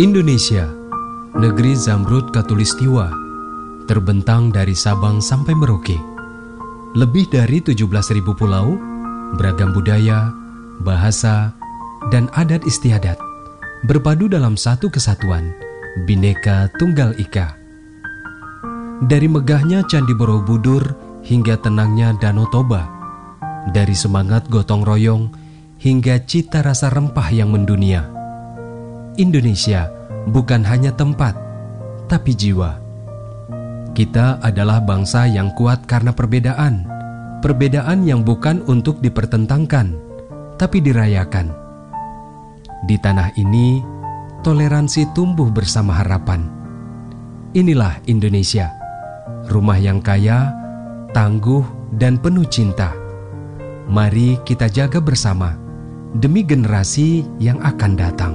Indonesia, negeri Zamrud Khatulistiwa, terbentang dari Sabang sampai Merauke. Lebih dari 17.000 pulau, beragam budaya, bahasa, dan adat istiadat berpadu dalam satu kesatuan, Bhinneka Tunggal Ika. Dari megahnya Candi Borobudur hingga tenangnya Danau Toba, dari semangat gotong royong hingga cita rasa rempah yang mendunia, Indonesia bukan hanya tempat, tapi jiwa. Kita adalah bangsa yang kuat karena perbedaan. Perbedaan yang bukan untuk dipertentangkan, tapi dirayakan. Di tanah ini, toleransi tumbuh bersama harapan. Inilah Indonesia, rumah yang kaya, tangguh, dan penuh cinta. Mari kita jaga bersama, demi generasi yang akan datang.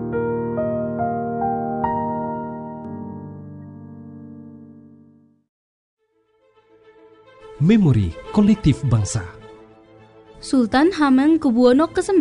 Memori Kolektif Bangsa. Sultan Hamengkubuwono ke-9.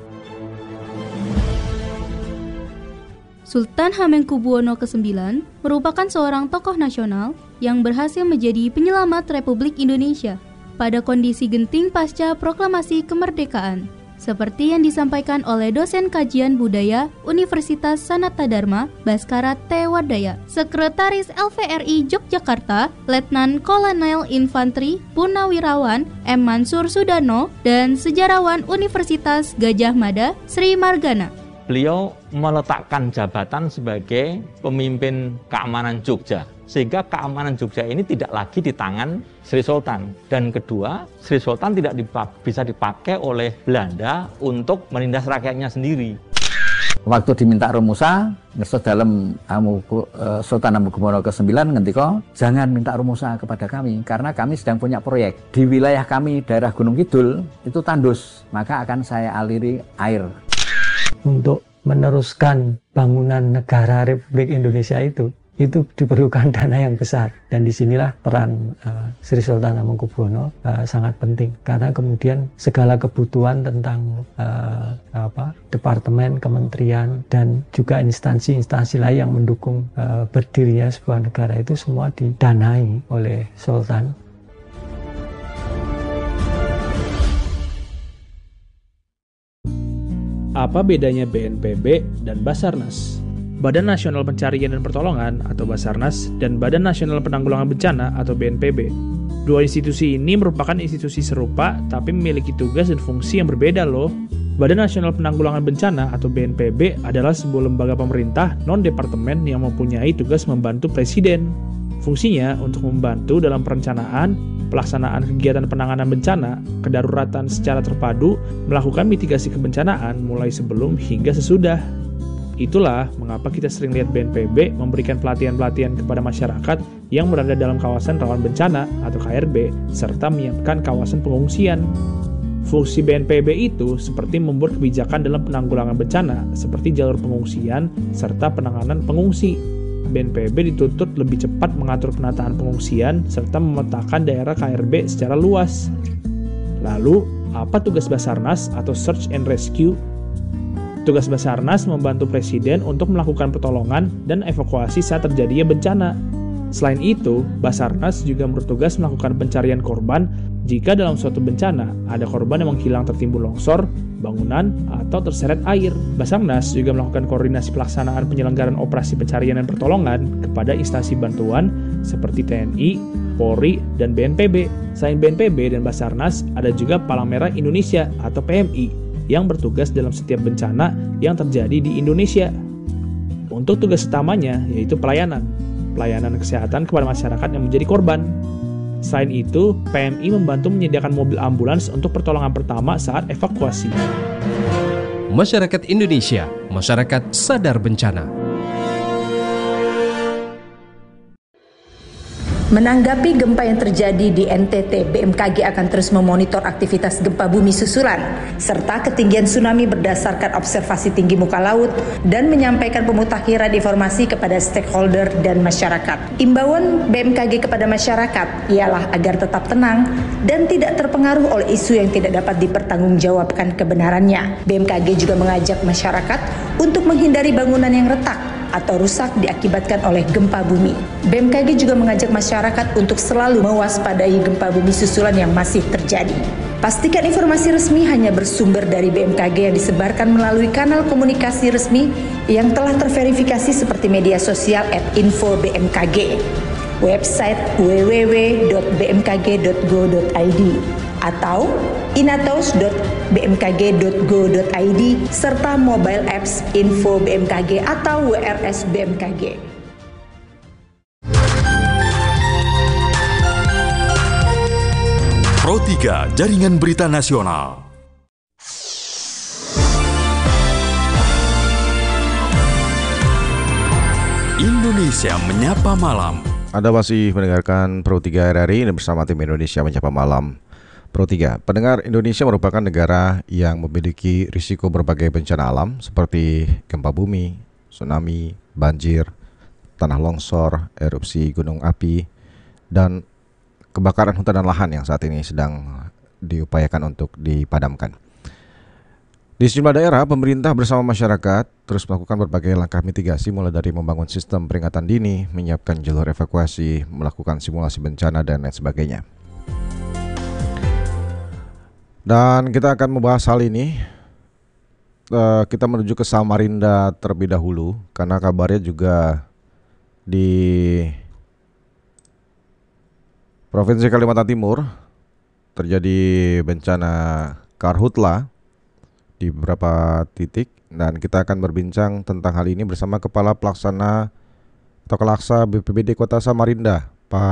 Sultan Hamengkubuwono ke-9 merupakan seorang tokoh nasional yang berhasil menjadi penyelamat Republik Indonesia pada kondisi genting pasca proklamasi kemerdekaan, seperti yang disampaikan oleh dosen kajian budaya Universitas Sanata Dharma, Baskara T. Wardaya, Sekretaris LVRI Yogyakarta, Letnan Kolonel Infanteri Purnawirawan M. Mansur Sudarno, dan sejarawan Universitas Gadjah Mada, Sri Margana. Beliau meletakkan jabatan sebagai pemimpin keamanan Jogja, sehingga keamanan Jogja ini tidak lagi di tangan Sri Sultan. Dan kedua, Sri Sultan tidak bisa dipakai oleh Belanda untuk menindas rakyatnya sendiri. Waktu diminta rumusa, ngesot dalam Sultan Hamengkubuwono ke-9 ngendika, jangan minta rumusa kepada kami, karena kami sedang punya proyek. Di wilayah kami, daerah Gunung Kidul, itu tandus, maka akan saya aliri air. Untuk meneruskan bangunan negara Republik Indonesia itu diperlukan dana yang besar, dan disinilah peran Sri Sultan Hamengkubuwono sangat penting, karena kemudian segala kebutuhan tentang departemen, kementerian, dan juga instansi-instansi lain yang mendukung berdirinya sebuah negara itu semua didanai oleh Sultan. Apa bedanya BNPB dan Basarnas? Badan Nasional Pencarian dan Pertolongan atau Basarnas dan Badan Nasional Penanggulangan Bencana atau BNPB. Dua institusi ini merupakan institusi serupa tapi memiliki tugas dan fungsi yang berbeda loh. Badan Nasional Penanggulangan Bencana atau BNPB adalah sebuah lembaga pemerintah non-departemen yang mempunyai tugas membantu Presiden. Fungsinya untuk membantu dalam perencanaan, pelaksanaan kegiatan penanganan bencana, kedaruratan secara terpadu, melakukan mitigasi kebencanaan mulai sebelum hingga sesudah. Itulah mengapa kita sering lihat BNPB memberikan pelatihan-pelatihan kepada masyarakat yang berada dalam kawasan rawan bencana atau KRB, serta menyiapkan kawasan pengungsian. Fungsi BNPB itu seperti membuat kebijakan dalam penanggulangan bencana, seperti jalur pengungsian, serta penanganan pengungsi. BNPB dituntut lebih cepat mengatur penataan pengungsian serta memetakan daerah KRB secara luas. Lalu, apa tugas Basarnas atau Search and Rescue? Tugas Basarnas membantu Presiden untuk melakukan pertolongan dan evakuasi saat terjadinya bencana. Selain itu, Basarnas juga bertugas melakukan pencarian korban jika dalam suatu bencana ada korban yang menghilang tertimbun longsor, bangunan, atau terseret air. Basarnas juga melakukan koordinasi pelaksanaan penyelenggaraan operasi pencarian dan pertolongan kepada instansi bantuan seperti TNI, Polri, dan BNPB. Selain BNPB dan Basarnas, ada juga Palang Merah Indonesia atau PMI yang bertugas dalam setiap bencana yang terjadi di Indonesia. Untuk tugas utamanya yaitu pelayanan kesehatan kepada masyarakat yang menjadi korban. Selain itu, PMI membantu menyediakan mobil ambulans untuk pertolongan pertama saat evakuasi. Masyarakat Indonesia, masyarakat sadar bencana. Menanggapi gempa yang terjadi di NTT, BMKG akan terus memonitor aktivitas gempa bumi susulan serta ketinggian tsunami berdasarkan observasi tinggi muka laut dan menyampaikan pemutakhiran informasi kepada stakeholder dan masyarakat. Imbauan BMKG kepada masyarakat ialah agar tetap tenang dan tidak terpengaruh oleh isu yang tidak dapat dipertanggungjawabkan kebenarannya. BMKG juga mengajak masyarakat untuk menghindari bangunan yang retak atau rusak diakibatkan oleh gempa bumi. BMKG juga mengajak masyarakat untuk selalu mewaspadai gempa bumi susulan yang masih terjadi. Pastikan informasi resmi hanya bersumber dari BMKG yang disebarkan melalui kanal komunikasi resmi yang telah terverifikasi seperti media sosial @info-bmkg, website www.bmkg.go.id atau inatos.bmkg.go.id serta mobile apps Info BMKG atau WRS BMKG. Pro 3 Jaringan Berita Nasional. Indonesia Menyapa Malam. Anda masih mendengarkan Pro 3 RRI bersama tim Indonesia Menyapa Malam. Pro 3, pendengar, Indonesia merupakan negara yang memiliki risiko berbagai bencana alam seperti gempa bumi, tsunami, banjir, tanah longsor, erupsi gunung api, dan kebakaran hutan dan lahan yang saat ini sedang diupayakan untuk dipadamkan. Di sejumlah daerah, pemerintah bersama masyarakat terus melakukan berbagai langkah mitigasi, mulai dari membangun sistem peringatan dini, menyiapkan jalur evakuasi, melakukan simulasi bencana, dan lain sebagainya. Dan kita akan membahas hal ini. Kita menuju ke Samarinda terlebih dahulu, karena kabarnya juga di Provinsi Kalimantan Timur terjadi bencana karhutla di beberapa titik, dan kita akan berbincang tentang hal ini bersama Kepala Pelaksana atau Kelaksa BPBD Kota Samarinda,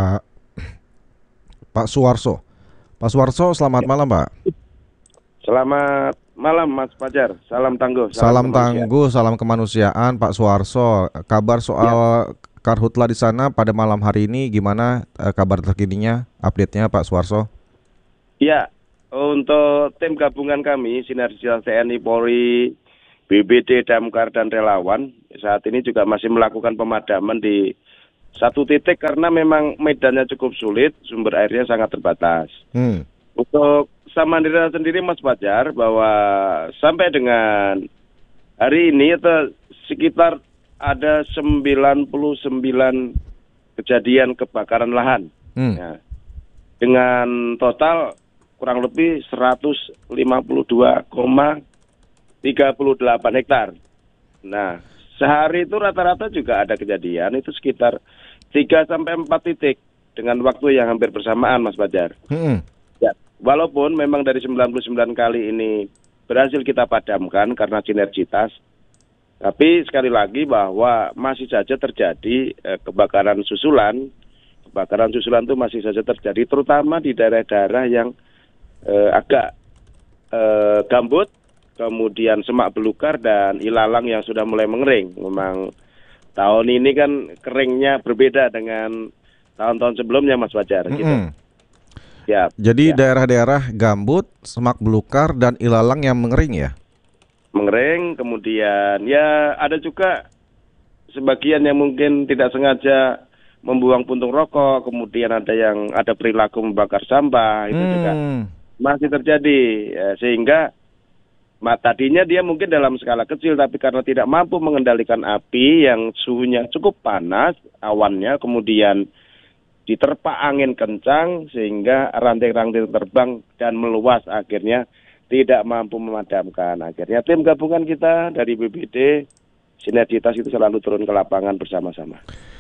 Pak Suwarso. Pak Suwarso, selamat malam, Pak. Selamat malam, Mas Fajar. Salam tangguh. Salam tangguh, salam kemanusiaan, Pak Suwarso. Kabar soal karhutla di sana pada malam hari ini gimana, kabar terkininya, update-nya, Pak Suwarso? Ya, untuk tim gabungan kami, Sinergitas TNI, Polri, BBD, Damkar, dan relawan, saat ini juga masih melakukan pemadaman di satu titik karena memang medannya cukup sulit, sumber airnya sangat terbatas. Untuk Samarinda sendiri, Mas Fajar, bahwa sampai dengan hari ini sekitar ada 99 kejadian kebakaran lahan. Ya. Dengan total kurang lebih 152,38 hektar. Nah, sehari itu rata-rata juga ada kejadian itu sekitar 3-4 titik dengan waktu yang hampir bersamaan, Mas Fajar. Ya, walaupun memang dari 99 kali ini berhasil kita padamkan karena sinergitas, tapi sekali lagi bahwa masih saja terjadi kebakaran susulan. Kebakaran susulan itu masih saja terjadi, terutama di daerah-daerah yang agak gambut, kemudian semak belukar dan ilalang yang sudah mulai mengering. Memang tahun ini kan keringnya berbeda dengan tahun-tahun sebelumnya, Mas Fajar. Gitu. Ya, jadi daerah-daerah gambut, semak belukar, dan ilalang yang mengering ya? Mengering, kemudian ya ada juga sebagian yang mungkin tidak sengaja membuang puntung rokok, kemudian ada perilaku membakar sampah, itu juga masih terjadi, sehingga tadinya dia mungkin dalam skala kecil, tapi karena tidak mampu mengendalikan api yang suhunya cukup panas awannya, kemudian diterpa angin kencang sehingga ranting-ranting terbang dan meluas, akhirnya tidak mampu memadamkan. Akhirnya tim gabungan kita dari BBD Sinergitas itu selalu turun ke lapangan bersama-sama.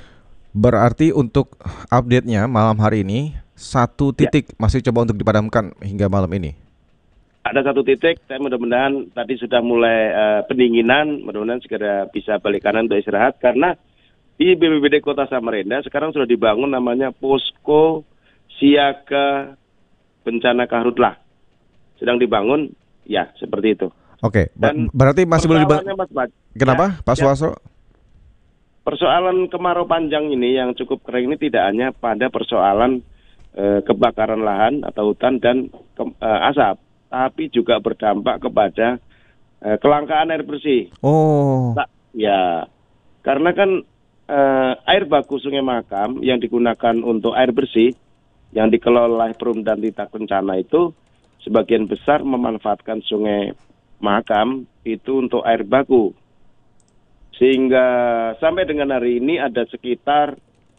Berarti untuk update-nya malam hari ini, satu titik masih coba untuk dipadamkan hingga malam ini? Ada satu titik, saya mudah-mudahan tadi sudah mulai pendinginan, mudah-mudahan segera bisa balik kanan untuk istirahat, karena di BPBD Kota Samarinda sekarang sudah dibangun namanya Posko Siaga Bencana Karhutla. Sedang dibangun, ya seperti itu. Oke, berarti masih belum dibangun. Kenapa, Pak Suwarso? Persoalan kemarau panjang ini yang cukup kering ini tidak hanya pada persoalan kebakaran lahan atau hutan dan asap, tapi juga berdampak kepada kelangkaan air bersih. Ya, karena kan air baku Sungai Mahakam yang digunakan untuk air bersih yang dikelola oleh Perum dan Tita Kencana itu sebagian besar memanfaatkan Sungai Mahakam itu untuk air baku. Sehingga sampai dengan hari ini ada sekitar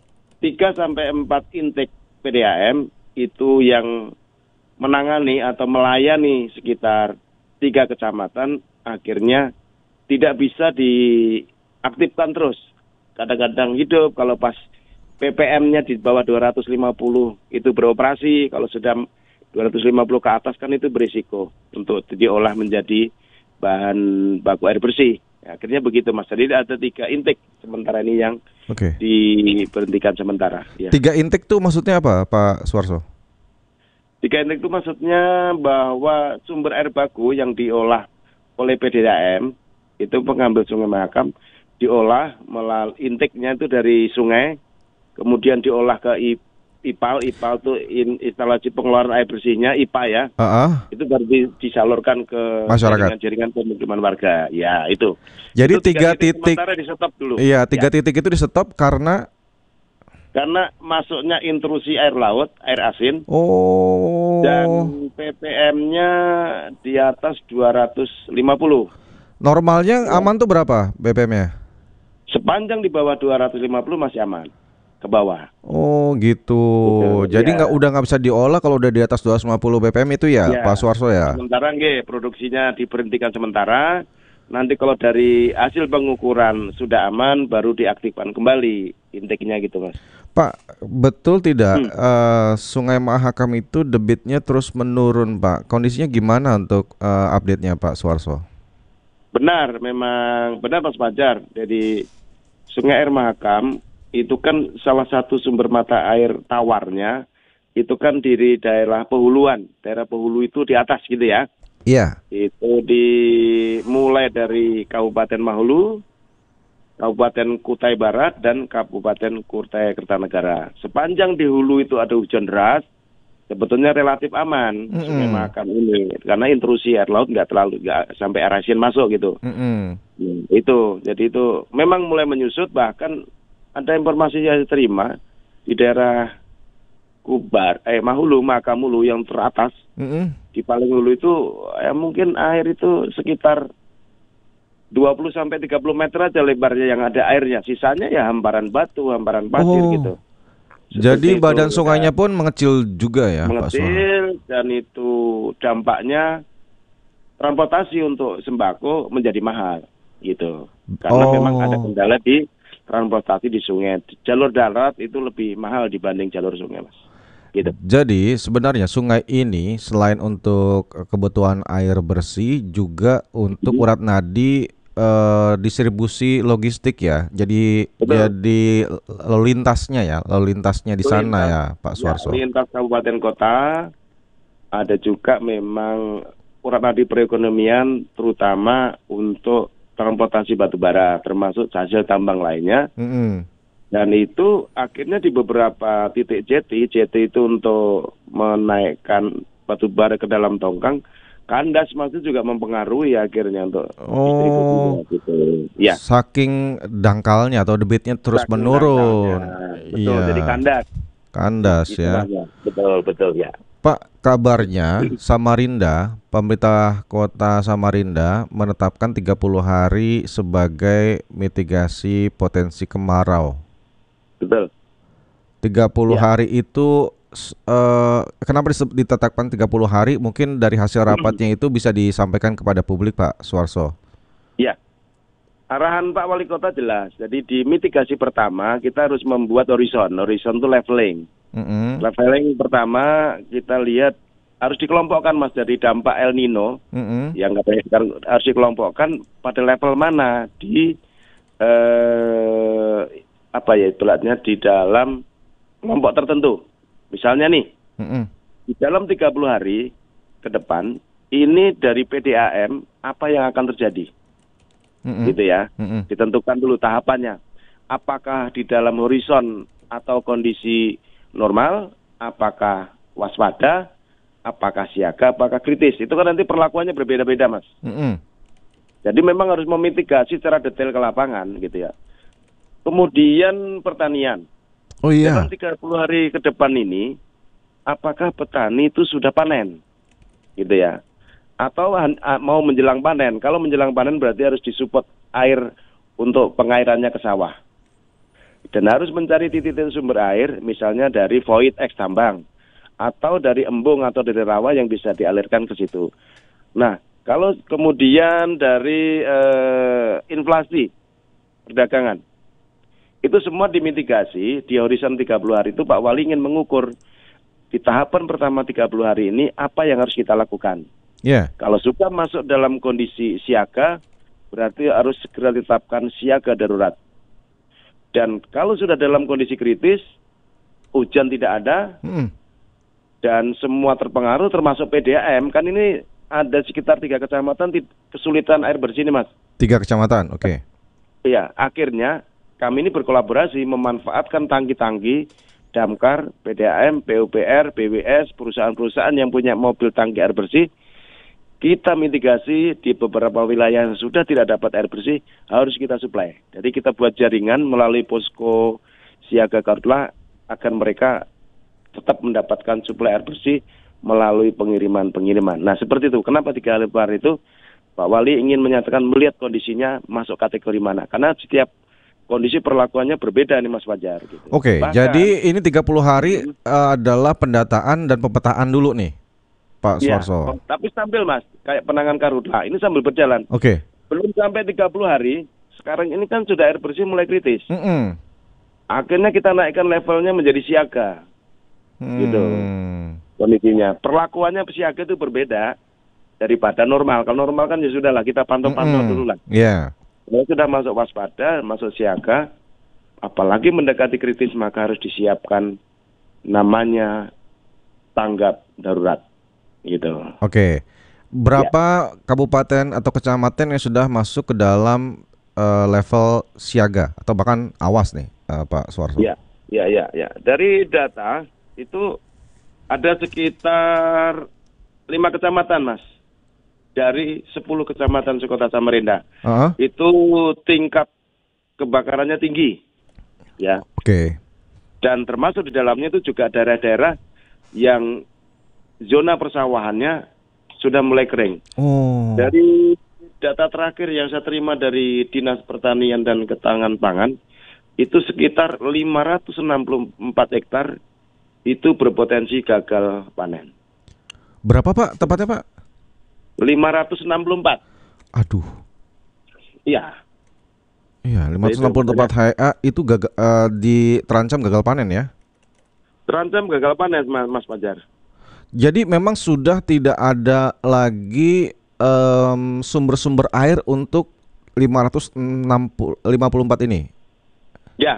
3-4 intake PDAM itu yang menangani atau melayani sekitar 3 kecamatan, akhirnya tidak bisa diaktifkan terus. Kadang-kadang hidup, kalau pas PPM-nya di bawah 250 itu beroperasi, kalau sudah 250 ke atas kan itu berisiko untuk diolah menjadi bahan baku air bersih. Ya, akhirnya begitu Mas. Jadi ada 3 intake sementara ini yang diberhentikan sementara. Ya. 3 intake itu maksudnya apa Pak Suarso? 3 intake itu maksudnya bahwa sumber air baku yang diolah oleh PDAM itu pengambil Sungai Mahakam diolah melalui intake-nya itu dari sungai, kemudian diolah ke IPAL itu instalasi pengeluaran air bersihnya, IPA ya. Itu baru disalurkan ke masyarakat, jaringan pemukiman warga. Ya, itu. Jadi itu 3 titik di stop dulu. Iya, 3 titik itu di stop karena masuknya intrusi air laut, air asin. Dan ppm-nya di atas 250. Normalnya aman tuh berapa BPM-nya? Sepanjang di bawah 250 masih aman. Ke bawah. Oh gitu. Betul, jadi nggak bisa diolah kalau udah di atas 250 BPM itu ya, Pak Suarso ya. Sementara produksinya diberhentikan sementara. Nanti kalau dari hasil pengukuran sudah aman, baru diaktifkan kembali intake-nya gitu Mas. Pak, betul tidak Sungai Mahakam itu debitnya terus menurun Pak? Kondisinya gimana untuk update-nya Pak Suarso? Benar, memang benar Mas Fajar. Jadi Sungai Air Mahakam itu kan salah satu sumber mata air tawarnya itu kan di daerah Pehuluan. Daerah Pehulu itu di atas gitu ya. Iya. Itu dimulai dari Kabupaten Mahulu, Kabupaten Kutai Barat, dan Kabupaten Kutai Kertanegara. Sepanjang di hulu itu ada hujan deras, sebetulnya relatif aman Sungai Mahakam ini. Karena intrusi air laut nggak sampai air asin masuk gitu. Itu, jadi itu memang mulai menyusut, bahkan ada informasi yang diterima di daerah Mahulu, Mahakam Hulu yang teratas, di paling hulu itu mungkin air itu sekitar 20-30 meter aja lebarnya yang ada airnya, sisanya ya hamparan batu, hamparan pasir gitu. Jadi badan sungainya pun mengecil juga ya, mengecil, dan itu dampaknya transportasi untuk sembako menjadi mahal gitu, karena memang ada kendala di transportasi di sungai. Jalur darat itu lebih mahal dibanding jalur sungai Mas. Gitu. Jadi sebenarnya sungai ini selain untuk kebutuhan air bersih juga untuk urat nadi distribusi logistik ya. Jadi lalu lintasnya di sana ya Pak Suarso. Ya, lintas kabupaten kota, ada juga memang urat nadi perekonomian terutama untuk transportasi batubara termasuk hasil tambang lainnya. Dan itu akhirnya di beberapa titik jeti itu untuk menaikkan batubara ke dalam tongkang, kandas maksudnya juga mempengaruhi akhirnya untuk distribusi gitu. Ya. Saking dangkalnya atau debitnya terus menurun. Betul, jadi kandas ya. Betul ya. Pak, kabarnya Samarinda, pemerintah kota Samarinda menetapkan 30 hari sebagai mitigasi potensi kemarau. Betul. 30 hari itu kenapa ditetapkan 30 hari? Mungkin dari hasil rapatnya itu bisa disampaikan kepada publik Pak Suarso. Ya. Arahan Pak Wali Kota jelas. Jadi di mitigasi pertama kita harus membuat horizon itu leveling. Leveling pertama kita lihat harus dikelompokkan Mas, dari dampak El Nino yang harus dikelompokkan pada level mana di istilahnya di dalam kelompok tertentu. Misalnya nih, di dalam 30 hari ke depan ini dari PDAM apa yang akan terjadi, gitu ya. Ditentukan dulu tahapannya. Apakah di dalam horizon atau kondisi normal, apakah waspada, apakah siaga, apakah kritis. Itu kan nanti perlakuannya berbeda-beda Mas. Jadi memang harus memitigasi secara detail ke lapangan gitu ya. Kemudian pertanian. Dalam 30 hari ke depan ini, apakah petani itu sudah panen gitu ya, atau mau menjelang panen? Kalau menjelang panen berarti harus disupport air untuk pengairannya ke sawah. Dan harus mencari titik-titik sumber air, misalnya dari void X tambang, atau dari embung atau dari rawa yang bisa dialirkan ke situ. Nah, kalau kemudian dari inflasi perdagangan, itu semua dimitigasi di horizon 30 hari itu Pak Wali ingin mengukur di tahapan pertama 30 hari ini apa yang harus kita lakukan. Kalau sudah masuk dalam kondisi siaga, berarti harus segera ditetapkan siaga darurat. Dan kalau sudah dalam kondisi kritis, hujan tidak ada, dan semua terpengaruh termasuk PDAM, kan ini ada sekitar 3 kecamatan kesulitan air bersih ini, Mas. 3 kecamatan, oke. Iya, akhirnya kami ini berkolaborasi memanfaatkan tangki-tangki damkar, PDAM, PUPR, BWS, perusahaan-perusahaan yang punya mobil tangki air bersih. Kita mitigasi di beberapa wilayah yang sudah tidak dapat air bersih, harus kita suplai. Jadi kita buat jaringan melalui posko siaga karhutla agar mereka tetap mendapatkan suplai air bersih melalui pengiriman-pengiriman. Nah seperti itu, kenapa 3 hari itu Pak Wali ingin menyatakan melihat kondisinya masuk kategori mana. Karena setiap kondisi perlakuannya berbeda nih Mas Fajar. Gitu. Oke, jadi ini 30 hari adalah pendataan dan pemetaan dulu nih Pak Suarso. Tapi sambil Mas, kayak penanganan karhutla, ini sambil berjalan. Oke. Belum sampai 30 hari, sekarang ini kan sudah air bersih mulai kritis. Akhirnya kita naikkan levelnya menjadi siaga. Gitu. Kondisinya. Perlakuannya siaga itu berbeda daripada normal. Kalau normal kan ya sudahlah, kita pantau-pantau dulu lah. Kalau sudah masuk waspada, masuk siaga, apalagi mendekati kritis, maka harus disiapkan namanya tanggap darurat. Gitu. Oke. Berapa kabupaten atau kecamatan yang sudah masuk ke dalam level siaga atau bahkan awas nih, Pak Suarso? Ya. Dari data itu ada sekitar 5 kecamatan, Mas. Dari 10 kecamatan sekota Samarinda. Itu tingkat kebakarannya tinggi. Ya. Oke. Dan termasuk di dalamnya itu juga daerah-daerah yang zona persawahannya sudah mulai kering. Dari data terakhir yang saya terima dari Dinas Pertanian dan Ketahanan Pangan, itu sekitar 564 hektar itu berpotensi gagal panen. Berapa Pak tepatnya Pak? 564. Aduh. Iya. Iya, 564 HA itu terancam gagal panen ya? Terancam gagal panen Mas Fajar. Jadi memang sudah tidak ada lagi sumber-sumber air untuk 554 ini. Ya,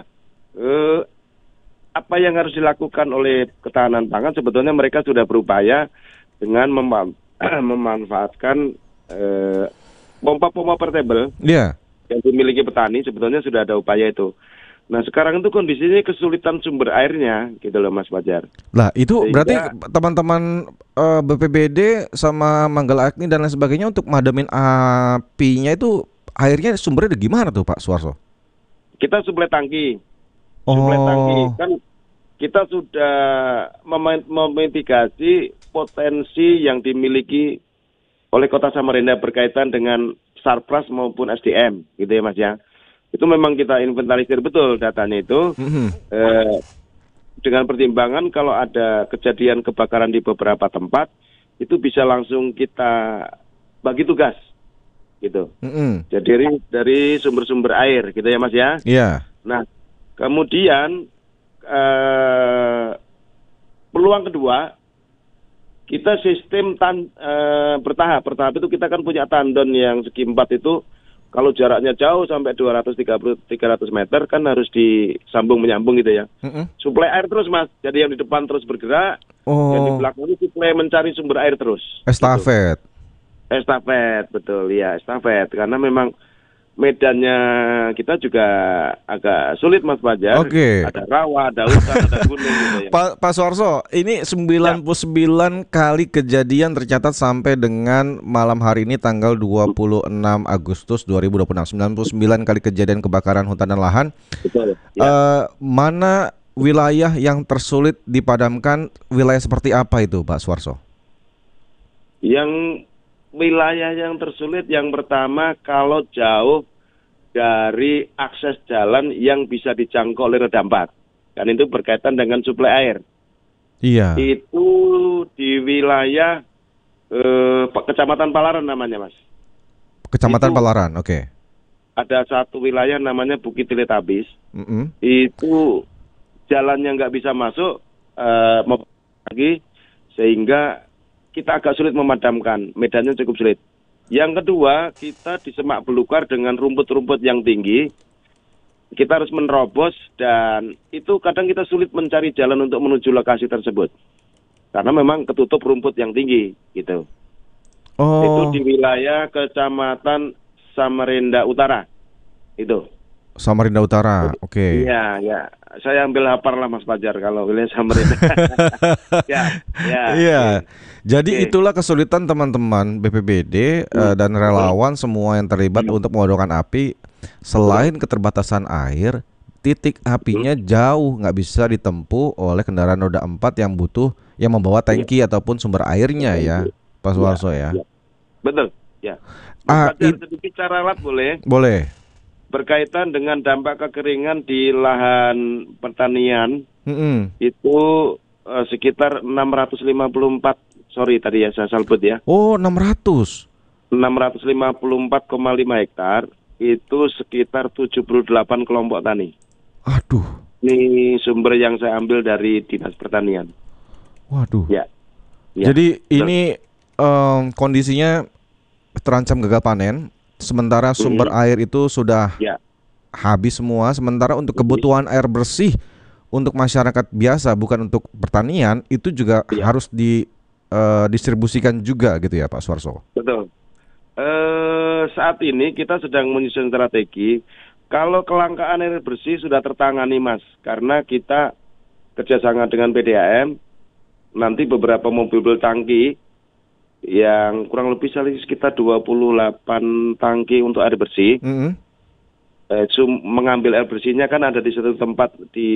apa yang harus dilakukan oleh Ketahanan Pangan sebetulnya mereka sudah berupaya dengan memanfaatkan pompa-pompa portable yang dimiliki petani. Sebetulnya sudah ada upaya itu. Nah sekarang itu kondisinya kesulitan sumber airnya gitu loh Mas Fajar. Lah itu berarti teman-teman BPBD sama Manggala Agni dan lain sebagainya untuk madamin apinya itu airnya sumbernya gimana tuh Pak Suarso? Kita suplai tangki. Suplai tangki kan kita sudah memitigasi potensi yang dimiliki oleh Kota Samarinda berkaitan dengan Sarpras maupun SDM gitu ya Mas ya. Itu memang kita inventarisir betul datanya itu dengan pertimbangan kalau ada kejadian kebakaran di beberapa tempat itu bisa langsung kita bagi tugas gitu. Jadi dari sumber-sumber air gitu ya Mas ya. Iya. Nah kemudian peluang kedua kita sistem bertahap itu kita kan punya tandon yang segi 4 itu. Kalau jaraknya jauh sampai 230-300 meter kan harus disambung menyambung gitu ya. Suplai air terus Mas. Jadi yang di depan terus bergerak, yang di belakang itu suplai mencari sumber air terus. Estafet. Gitu. Estafet, betul ya estafet. Karena memang medannya kita juga agak sulit Mas Fajar. Ada rawa, ada hutan, ada gunung gitu ya. Pak Suarso, ini 99 kali kejadian tercatat sampai dengan malam hari ini tanggal 26 Agustus 2026. 99 kali kejadian kebakaran hutan dan lahan. Betul. Ya. Mana wilayah yang tersulit dipadamkan, wilayah seperti apa itu Pak Suarso? Yang wilayah yang tersulit yang pertama kalau jauh dari akses jalan yang bisa dijangkau oleh roda 4. Kan itu berkaitan dengan suplai air. Iya. Itu di wilayah Kecamatan Palaran namanya, Mas. Kecamatan itu Palaran, oke. Ada satu wilayah namanya Bukit Teletabis. Itu jalannya nggak bisa masuk lagi, sehingga kita agak sulit memadamkan. Medannya cukup sulit. Yang kedua, kita di semak belukar dengan rumput-rumput yang tinggi. Kita harus menerobos, dan itu kadang kita sulit mencari jalan untuk menuju lokasi tersebut. Karena memang ketutup rumput yang tinggi, gitu. Itu di wilayah Kecamatan Samarinda Utara. Itu. Samarinda Utara, oke. Iya, ya. Saya ambil hafal lah Mas Fajar kalau wilayah Samarinda. Iya. Jadi itulah kesulitan teman-teman BPBD dan relawan semua yang terlibat untuk memadamkan api. Selain keterbatasan air, titik apinya jauh, nggak bisa ditempuh oleh kendaraan roda 4 yang membawa tangki ataupun sumber airnya ya, Pak Suharso ya. Betul, ya. Mas Fajar, sedikit cara alat boleh? Boleh. Berkaitan dengan dampak kekeringan di lahan pertanian, itu sekitar 654, sorry tadi ya saya salput ya. Oh, 600. 654,5 hektar. Itu sekitar 78 kelompok tani. Aduh. Ini sumber yang saya ambil dari Dinas Pertanian. Waduh. Ya. Jadi ini kondisinya terancam gagal panen, sementara sumber air itu sudah habis semua. Sementara untuk kebutuhan air bersih untuk masyarakat biasa, bukan untuk pertanian, itu juga harus didistribusikan juga gitu ya Pak Suharso. Betul. Saat ini kita sedang menyusun strategi. Kalau kelangkaan air bersih sudah tertangani, Mas, karena kita kerjasama dengan PDAM. Nanti beberapa mobil tangki yang kurang lebih sekitar 28 tangki untuk air bersih. Mengambil air bersihnya kan ada di satu tempat di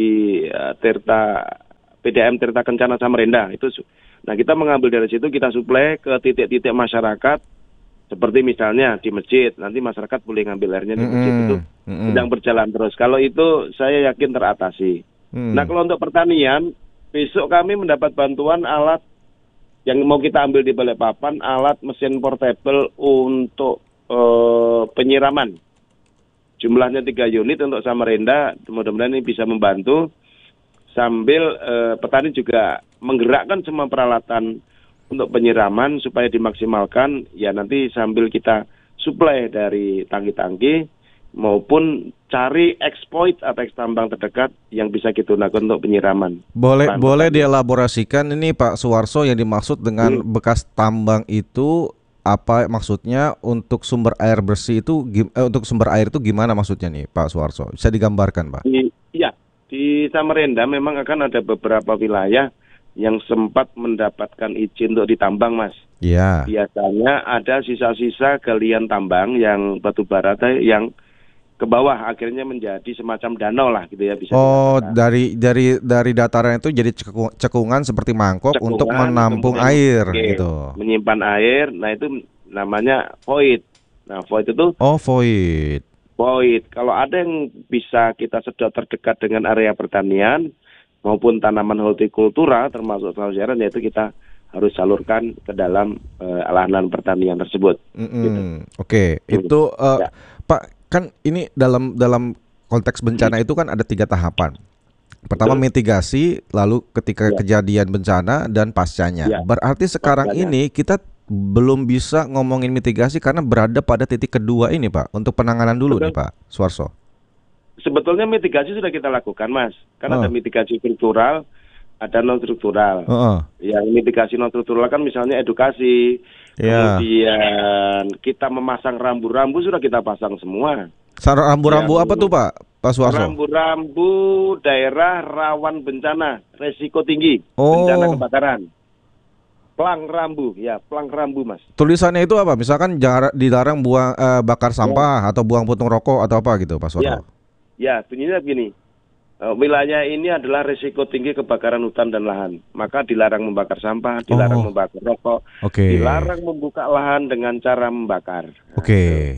PDAM Tirta Kencana Samarinda. Nah, kita mengambil dari situ, kita suplai ke titik-titik masyarakat. Seperti misalnya di masjid, nanti masyarakat boleh ngambil airnya di masjid. Itu sedang berjalan terus. Kalau itu saya yakin teratasi. Nah, kalau untuk pertanian, besok kami mendapat bantuan alat yang mau kita ambil di Balikpapan, alat mesin portable untuk penyiraman. Jumlahnya 3 unit untuk Samarinda, mudah-mudahan ini bisa membantu. Sambil petani juga menggerakkan semua peralatan untuk penyiraman supaya dimaksimalkan, ya nanti sambil kita suplai dari tangki-tangki maupun cari exploit atau tambang terdekat yang bisa kita gunakan untuk penyiraman. Boleh dielaborasikan ini Pak Suharso yang dimaksud dengan bekas tambang itu apa maksudnya? Untuk sumber air bersih itu untuk sumber air itu gimana maksudnya nih Pak Suharso? Bisa digambarkan Pak? Di Samarinda memang akan ada beberapa wilayah yang sempat mendapatkan izin untuk ditambang, Mas. Iya. Biasanya ada sisa-sisa galian tambang yang batu bara yang ke bawah akhirnya menjadi semacam danau lah gitu ya, bisa. Oh, dari dataran itu jadi cekungan seperti mangkok untuk menampung air gitu. Menyimpan air. Nah, itu namanya void. Nah, void itu void. Kalau ada yang bisa kita sedot terdekat dengan area pertanian maupun tanaman hortikultura termasuk sayuran, yaitu kita harus salurkan ke dalam lahan pertanian tersebut. Gitu. Oke. Itu Pak, kan ini dalam konteks bencana itu kan ada 3 tahapan. Pertama mitigasi, lalu ketika kejadian bencana dan pascanya. Berarti sekarang ini kita belum bisa ngomongin mitigasi karena berada pada titik kedua ini Pak. Untuk penanganan dulu nih Pak Suharso. Sebetulnya mitigasi sudah kita lakukan, Mas. Karena ada mitigasi struktural, ada non-struktural. Yang mitigasi non-struktural kan misalnya edukasi, kemudian kita memasang rambu-rambu sudah kita pasang semua. Rambu-rambu apa tuh Pak Suharso? Rambu-rambu daerah rawan bencana, resiko tinggi, bencana kebakaran. Plang rambu, Mas. Tulisannya itu apa? Misalkan dilarang bakar sampah atau buang puntung rokok atau apa gitu Pak Suharso? Ya, bunyinya begini. Wilayah ini adalah risiko tinggi kebakaran hutan dan lahan. Maka dilarang membakar sampah, dilarang membakar rokok, dilarang membuka lahan dengan cara membakar. Oke.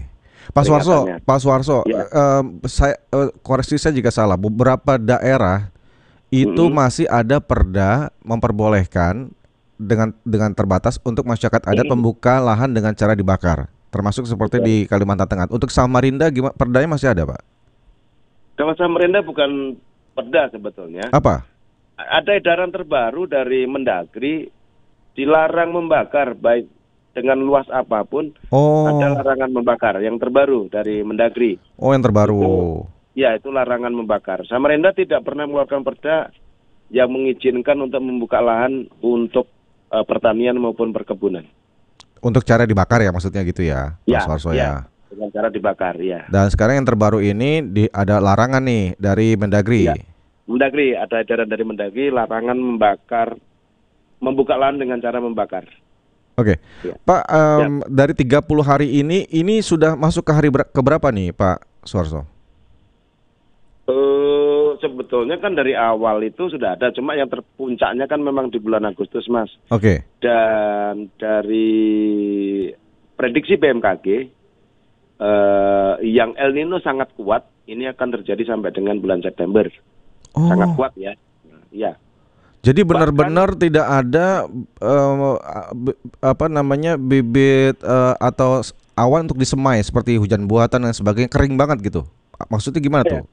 Pak Suarso, Ya. Koreksi saya jika salah. Beberapa daerah itu masih ada perda memperbolehkan dengan terbatas untuk masyarakat adat membuka lahan dengan cara dibakar, termasuk seperti di Kalimantan Tengah. Untuk Samarinda gimana? Perdanya masih ada, Pak? Kalau Samarinda bukan perda sebetulnya. Apa? Ada edaran terbaru dari Mendagri, dilarang membakar baik dengan luas apapun. Ada larangan membakar yang terbaru dari Mendagri. Oh, yang terbaru. Itu larangan membakar. Samarinda tidak pernah mengeluarkan perda yang mengizinkan untuk membuka lahan untuk pertanian maupun perkebunan. Untuk cara dibakar ya, maksudnya gitu ya, Pak Suarso ya. Dengan cara dibakar, ya. Dan sekarang yang terbaru ini ada larangan nih dari Mendagri. Ya. Mendagri, ada edaran dari Mendagri, larangan membuka lahan dengan cara membakar. Oke. Ya. Pak, dari 30 hari ini sudah masuk ke hari keberapa nih, Pak Suarso? Sebetulnya kan dari awal itu sudah ada, cuma yang terpuncaknya kan memang di bulan Agustus, Mas. Oke. Dan dari prediksi BMKG, yang El Nino sangat kuat, ini akan terjadi sampai dengan bulan September. Sangat kuat ya. Ya. Jadi benar-benar tidak ada bibit atau awan untuk disemai seperti hujan buatan dan sebagainya, kering banget gitu. Maksudnya gimana tuh?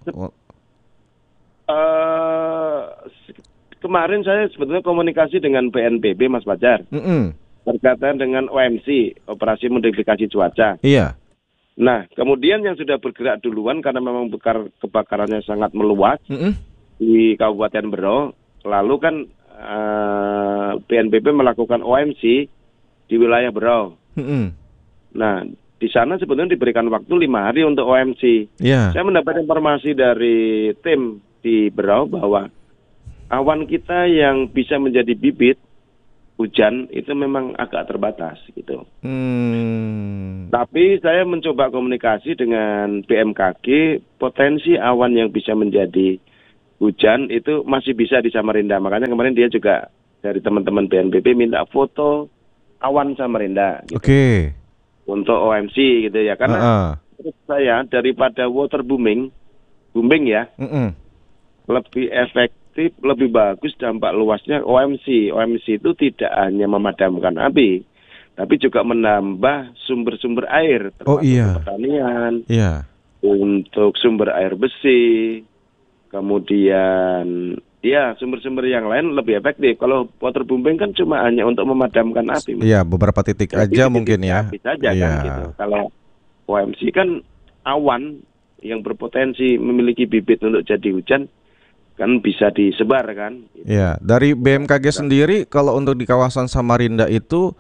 Kemarin saya sebetulnya komunikasi dengan BNPB, Mas Fajar, berkaitan dengan OMC, Operasi Modifikasi Cuaca. Iya. Nah, kemudian yang sudah bergerak duluan karena memang kebakarannya sangat meluas di Kabupaten Berau, lalu kan BNPB melakukan OMC di wilayah Berau. Nah, di sana sebetulnya diberikan waktu 5 hari untuk OMC. Yeah. Saya mendapat informasi dari tim di Berau bahwa awan kita yang bisa menjadi bibit hujan itu memang agak terbatas gitu. Tapi saya mencoba komunikasi dengan BMKG, potensi awan yang bisa menjadi hujan itu masih bisa di Samarinda. Makanya kemarin dia juga dari teman-teman BNPB minta foto awan Samarinda gitu. Oke. Untuk OMC gitu ya, karena menurut saya daripada water booming ya, lebih efektif, lebih bagus dampak luasnya OMC. OMC itu tidak hanya memadamkan api, tapi juga menambah sumber-sumber air, termasuk pertanian, untuk sumber air bersih, kemudian sumber-sumber yang lain lebih efektif. Kalau water booming kan cuma hanya untuk memadamkan api. Iya, beberapa titik aja mungkin ya. Api saja kan gitu. Kalau OMC kan awan yang berpotensi memiliki bibit untuk jadi hujan kan bisa disebar kan. Iya, dari BMKG sendiri kalau untuk di kawasan Samarinda itu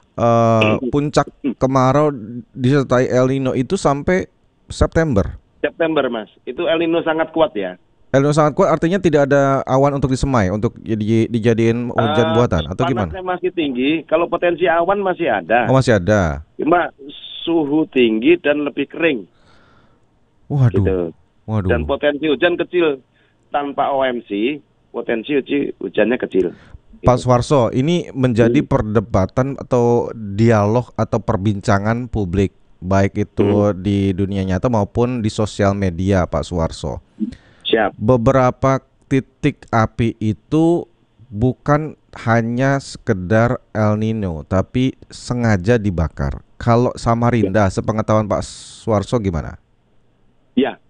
puncak kemarau disertai El Nino itu sampai September. September, Mas. Itu El Nino sangat kuat ya. El Nino sangat kuat artinya tidak ada awan untuk disemai, untuk dijadiin hujan buatan atau gimana? Panasnya masih tinggi, kalau potensi awan masih ada. Oh, masih ada. Cuma suhu tinggi dan lebih kering. Waduh. Gitu. Waduh. Dan potensi hujan kecil. Tanpa OMC, potensi hujannya kecil. Pak Suarso, ini menjadi perdebatan atau dialog atau perbincangan publik, baik itu di dunia nyata maupun di sosial media, Pak Suarso. Siap. Beberapa titik api itu bukan hanya sekedar El Nino, tapi sengaja dibakar. Kalau Samarinda, sepengetahuan Pak Suarso gimana? Ya,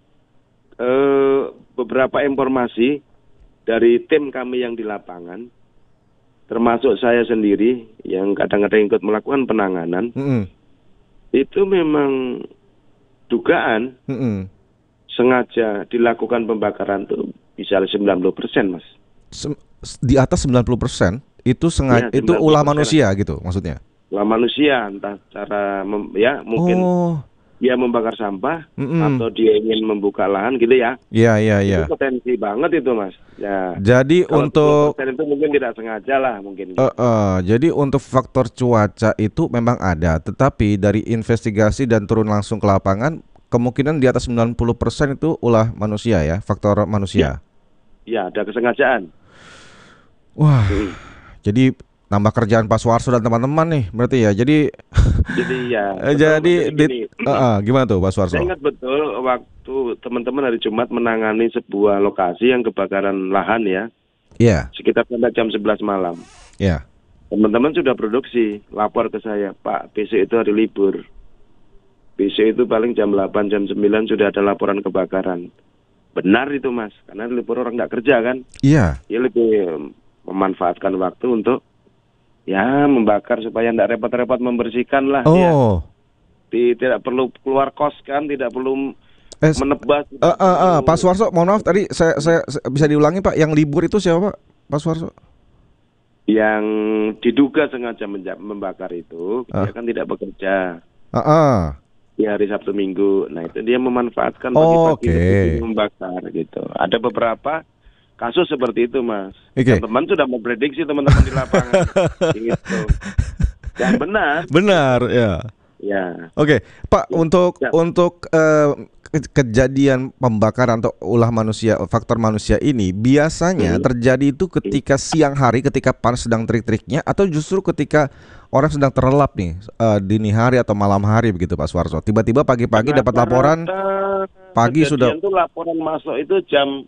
beberapa informasi dari tim kami yang di lapangan, termasuk saya sendiri yang kadang-kadang ikut melakukan penanganan, itu memang dugaan sengaja dilakukan pembakaran tuh bisa 90%, Mas. Di atas 90% itu sengaja, ya, itu ulah manusia gitu maksudnya? Ulah manusia, entah cara mungkin dia membakar sampah atau dia ingin membuka lahan gitu ya. Iya. Itu potensi banget itu, Mas. Ya. Jadi kalau untuk itu mungkin tidak sengaja lah mungkin. Jadi untuk faktor cuaca itu memang ada, tetapi dari investigasi dan turun langsung ke lapangan kemungkinan di atas 90% itu ulah manusia ya, faktor manusia. Ya, ada kesengajaan. Wah. Jadi nambah kerjaan Pak Suharso dan teman-teman nih, berarti ya. Jadi ya. Gimana tuh Pak Suharso? Saya ingat betul waktu teman-teman hari Jumat menangani sebuah lokasi yang kebakaran lahan ya. Iya. Sekitar sampai jam 11 malam. Iya. Teman-teman sudah produksi, lapor ke saya, Pak, besok itu hari libur. Besok itu paling jam 8, jam 9 sudah ada laporan kebakaran. Benar itu Mas, karena libur orang nggak kerja kan. Iya. Dia lebih memanfaatkan waktu untuk membakar supaya tidak repot-repot membersihkan lah. Oh. Tidak perlu keluar kos kan, tidak perlu menebas. Pak Suharso, mohon maaf tadi saya bisa diulangi Pak, yang libur itu siapa Pak Suharso? Yang diduga sengaja membakar itu, dia kan tidak bekerja. Di hari Sabtu Minggu. Nah itu dia memanfaatkan pagi-pagi membakar gitu. Ada beberapa kasus seperti itu Mas. Teman-teman sudah memprediksi teman-teman di lapangan. Gitu. Dan benar ya. Ya. Oke, Pak, untuk kejadian pembakaran atau ulah manusia, faktor manusia ini biasanya terjadi itu ketika siang hari, ketika panas sedang terik-teriknya, atau justru ketika orang sedang terlelap nih, dini hari atau malam hari begitu Pak Suharso. Tiba-tiba pagi-pagi dapat laporan, pagi sudah. Itu laporan masuk itu jam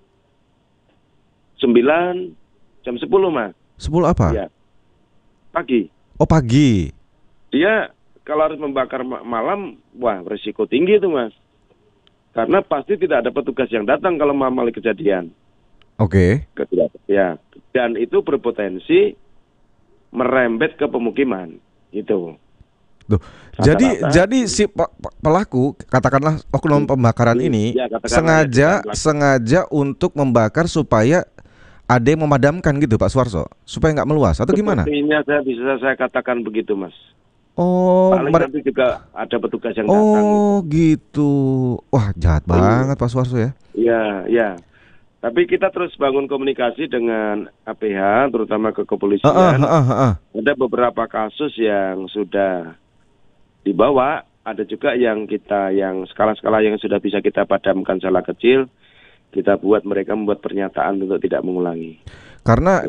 9, jam 10 Mas. 10 apa? Ya. Pagi. Oh pagi. Dia kalau harus membakar malam, wah risiko tinggi itu Mas. Karena pasti tidak ada petugas yang datang kalau malam kejadian. Oke. Ya, dan itu berpotensi merembet ke pemukiman, gitu. Duh, jadi si pelaku, katakanlah oknum pembakaran ini sengaja untuk membakar supaya ada yang memadamkan gitu Pak Suharso, supaya nggak meluas atau gimana? Sepertinya saya katakan begitu Mas. Oh, paling nanti juga ada petugas yang datang. Oh, gitu. Wah, jahat banget Pak Suharso ya. Iya. Tapi kita terus bangun komunikasi dengan APH, terutama ke kepolisian. Ada beberapa kasus yang sudah dibawa, ada juga yang skala-skala yang sudah bisa kita padamkan skala kecil, kita buat mereka membuat pernyataan untuk tidak mengulangi. Karena